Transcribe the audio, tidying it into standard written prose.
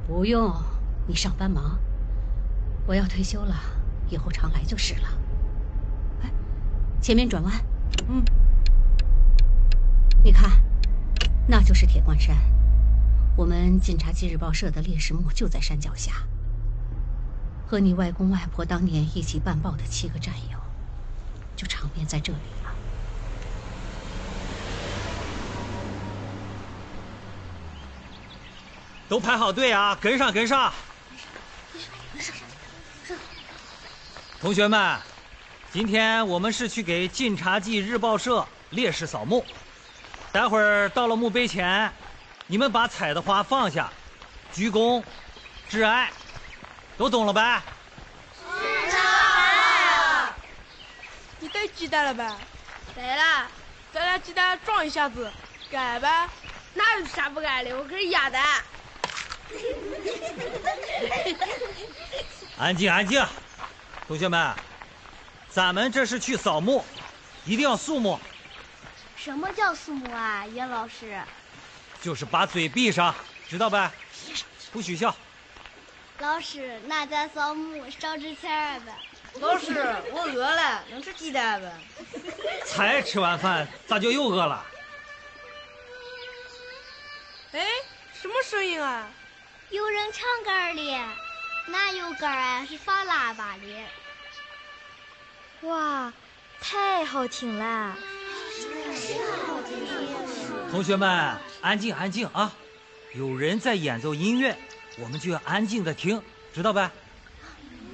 不用，你上班忙。我要退休了，以后常来就是了。哎，前面转弯。你看，那就是铁罐山。我们晋察冀日报社的烈士墓就在山脚下。和你外公外婆当年一起办报的7个战友，就长眠在这里了。 都排好队啊，跟上跟上！同学们，今天我们是去给晋察冀日报社烈士扫墓。待会儿到了墓碑前，你们把采的花放下，鞠躬致哀，都懂了呗？ 知道了。 你带鸡蛋了吧？ 带了。 咱俩鸡蛋撞一下子，改吧？ 哪有啥不改的？我可是鸭蛋。 安静安静，同学们，咱们这是去扫墓，一定要肃穆。 什么叫肃穆啊，袁老师？ 就是把嘴闭上，知道呗？不许笑。 老师，那咱扫墓少值钱呗。 老师，我饿了，能吃鸡蛋呗？ 才吃完饭，咋就又饿了？ 哎，什么声音啊？ 有人唱歌哩，哪有歌啊？是放喇叭的。 哇，太好听了！ 同学们，安静安静啊！有人在演奏音乐，我们就要安静的听，知道呗？